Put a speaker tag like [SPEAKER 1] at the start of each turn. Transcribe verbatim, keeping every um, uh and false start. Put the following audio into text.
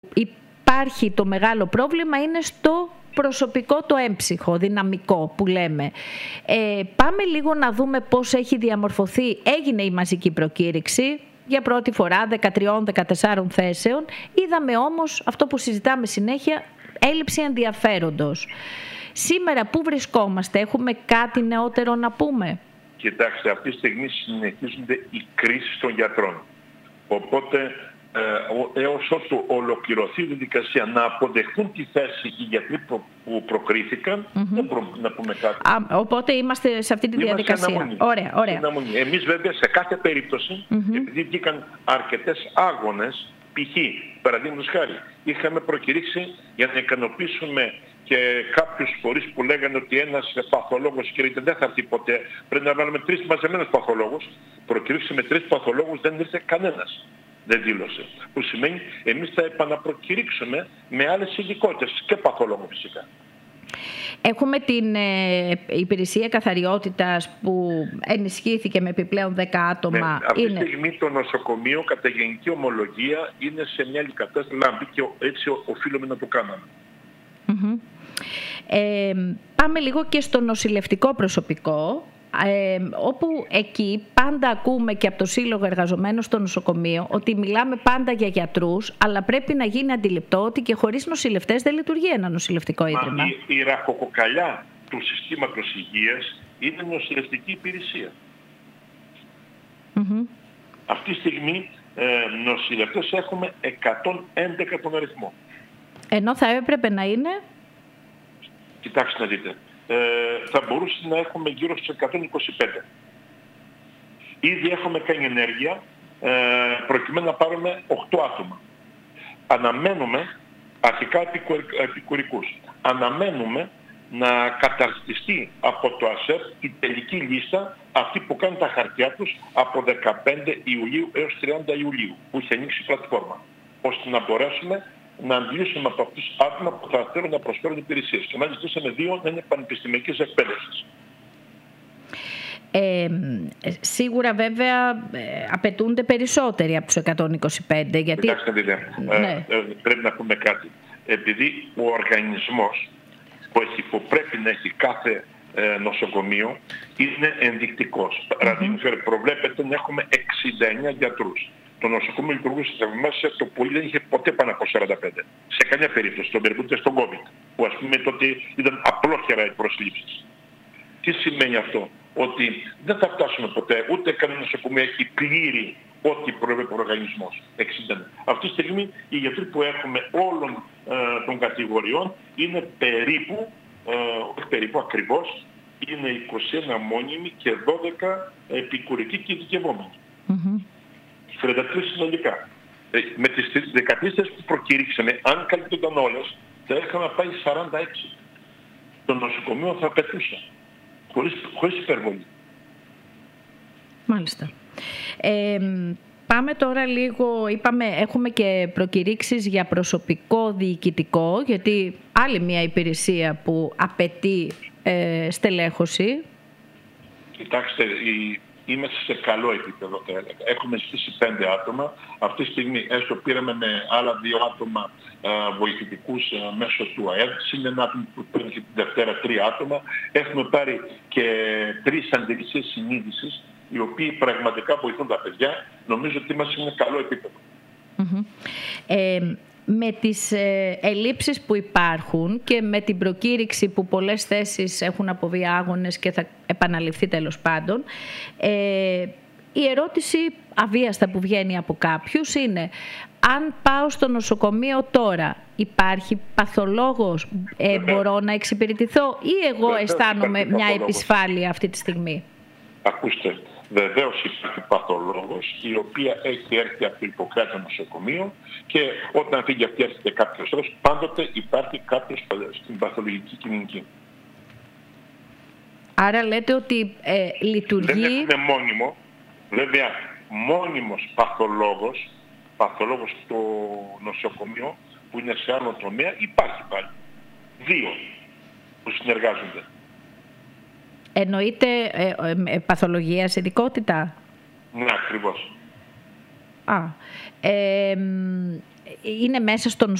[SPEAKER 1] υπάρχει το μεγάλο πρόβλημα είναι στο προσωπικό, το έμψυχο, δυναμικό που λέμε. Ε, πάμε λίγο να δούμε πώς έχει διαμορφωθεί. Έγινε η μαζική προκήρυξη για πρώτη φορά δεκατρείς δεκατέσσερις θέσεων. Είδαμε όμως αυτό που συζητάμε συνέχεια, έλλειψη ενδιαφέροντος. Σήμερα πού βρισκόμαστε, έχουμε κάτι νεότερο να πούμε?
[SPEAKER 2] Κοιτάξτε, αυτή τη στιγμή συνεχίζονται οι κρίσεις των γιατρών. Οπότε ε, έως ότου ολοκληρωθεί η διαδικασία να αποδεχθούν τη θέση οι γιατροί που προκρίθηκαν, mm-hmm. δεν μπορούμε να πούμε κάτι.
[SPEAKER 1] Α, οπότε είμαστε σε αυτή τη είμαστε διαδικασία.
[SPEAKER 2] Αναμονή.
[SPEAKER 1] Ωραία, ωραία.
[SPEAKER 2] Εμείς βέβαια σε κάθε περίπτωση, mm-hmm. επειδή βγήκαν αρκετές άγονες, π.χ. παραδείγματος χάρη, είχαμε προκηρύξει για να ικανοποιήσουμε και κάποιους φορείς που λέγανε ότι ένας παθολόγος κύριε δεν θα έρθει ποτέ, πρέπει να βάλουμε τρεις μαζεμένους παθολόγους. Προκηρύξαμε τρεις παθολόγους, δεν ήρθε κανένας. Δεν δήλωσε. Που σημαίνει εμείς θα επαναπροκηρύξουμε με άλλες ειδικότητες και παθολόγους φυσικά.
[SPEAKER 1] Έχουμε την ε, υπηρεσία καθαριότητας που ενισχύθηκε με επιπλέον δέκα άτομα.
[SPEAKER 2] Ναι, αυτή
[SPEAKER 1] είναι...
[SPEAKER 2] τη στιγμή το νοσοκομείο κατά γενική ομολογία είναι σε μια άλλη κατάσταση λάμπη και έτσι οφείλουμε να το κάναμε.
[SPEAKER 1] Mm-hmm. Ε, πάμε λίγο και στο νοσηλευτικό προσωπικό. Ε, όπου εκεί πάντα ακούμε και από το Σύλλογο Εργαζομένων στο νοσοκομείο ότι μιλάμε πάντα για γιατρούς, αλλά πρέπει να γίνει αντιληπτό ότι και χωρίς νοσηλευτές δεν λειτουργεί ένα νοσηλευτικό ίδρυμα.
[SPEAKER 2] Η, η ραχοκοκαλιά του συστήματος υγείας είναι νοσηλευτική υπηρεσία.
[SPEAKER 1] Mm-hmm.
[SPEAKER 2] Αυτή τη στιγμή ε, νοσηλευτές έχουμε εκατόν έντεκα τον αριθμό.
[SPEAKER 1] Ενώ θα έπρεπε να είναι...
[SPEAKER 2] Κοιτάξτε να δείτε. Ε, θα μπορούσε να έχουμε γύρω στους εκατόν είκοσι πέντε. Ήδη έχουμε κάνει ενέργεια ε, προκειμένου να πάρουμε οκτώ άτομα. Αναμένουμε, αρχικά επικουρικούς, αναμένουμε να καταρτιστεί από το ΑΣΕΠ η τελική λίστα, αυτή που κάνει τα χαρτιά τους από δεκαπέντε Ιουλίου έως τριάντα Ιουλίου, που έχει ανοίξει η πλατφόρμα, ώστε να μπορέσουμε να αντλήσουμε από αυτούς τους άτομα που θα θέλουν να προσφέρουν υπηρεσίες. Και μάλιστα ζητήσαμε δύο να είναι πανεπιστημιακής εκπαίδευσης.
[SPEAKER 1] Ε, σίγουρα βέβαια ε, απαιτούνται περισσότεροι από τους εκατόν είκοσι πέντε. Γιατί...
[SPEAKER 2] Κοιτάξτε, δείτε, ναι. ε, ε, πρέπει να πούμε κάτι. Επειδή ο οργανισμός που, έχει, που πρέπει να έχει κάθε ε, νοσοκομείο είναι ενδεικτικός. Mm-hmm. Προβλέπεται να έχουμε εξήντα εννέα γιατρούς. Το νοσοκομείο λειτουργούσε θαυμάσια, το πολύ δεν είχε ποτέ πάνω από σαράντα πέντε. Σε καμιά περίπτωση, στον περίπτωση στον COVID, που ας πούμε τότε ήταν απλόχερα οι προσλήψεις. Τι σημαίνει αυτό? Ότι δεν θα φτάσουμε ποτέ, ούτε κανένα νοσοκομείο έχει πλήρη ό,τι προβλέπει ο οργανισμός. εξήντα. Αυτή τη στιγμή οι γιατροί που έχουμε όλων ε, των κατηγοριών είναι περίπου, ε, όχι περίπου ακριβώς, είναι είκοσι ένα μόνιμοι και δώδεκα επικουρικοί και ειδικευόμενοι. Mm-hmm. τριάντα τρία συνολικά. Ε, με τις δεκατρείς που προκηρύξαμε, αν καλύπτονταν όλες, θα είχαμε πάει σαράντα έξι. Το νοσοκομείο θα πετούσε. Χωρίς, χωρίς υπερβολή.
[SPEAKER 1] Μάλιστα. Ε, πάμε τώρα λίγο, είπαμε, έχουμε και προκηρύξεις για προσωπικό διοικητικό, γιατί άλλη μια υπηρεσία που απαιτεί ε, στελέχωση.
[SPEAKER 2] Κοιτάξτε, η... είμαστε σε καλό επίπεδο, θα έλεγα. Έχουμε ζητήσει πέντε άτομα. Αυτή τη στιγμή έστω πήραμε με άλλα δύο άτομα α, βοηθητικούς α, μέσω του ΑΕΔ. Είναι ένα άτομο που πήρε την Δευτέρα τρία άτομα. Έχουμε πάρει και τρεις αντιληψίες συνείδησης, οι οποίοι πραγματικά βοηθούν τα παιδιά. Νομίζω ότι είμαστε σε ένα καλό επίπεδο.
[SPEAKER 1] Mm-hmm. Ε, με τις ε, ελλείψεις που υπάρχουν και με την προκήρυξη που πολλές θέσεις έχουν αποβεί άγονες και θα επαναληφθεί τέλος πάντων, ε, η ερώτηση αβίαστα που βγαίνει από κάποιους είναι: αν πάω στο νοσοκομείο τώρα, υπάρχει παθολόγος, ε, μπορώ να εξυπηρετηθώ ή εγώ Βεβαίως αισθάνομαι μια επισφάλεια αυτή τη στιγμή?
[SPEAKER 2] Ακούστε, βεβαίως υπάρχει παθολόγος, η οποία έχει έρθει από το Ιπποκράτη νοσοκομείο και όταν φύγει αυτή έρχεται κάποιος άλλος, πάντοτε υπάρχει κάποιος στην παθολογική κλινική.
[SPEAKER 1] Άρα λέτε ότι ε, λειτουργεί...
[SPEAKER 2] Δεν έχουμε μόνιμο, βέβαια μόνιμος παθολόγος, παθολόγος στο νοσοκομείο που είναι σε άλλο τομέα, υπάρχει πάλι. Δύο που συνεργάζονται.
[SPEAKER 1] Εννοείται ε, ε, παθολογία σε ειδικότητα?
[SPEAKER 2] Ναι, ακριβώς.
[SPEAKER 1] Α, ε, είναι μέσα στον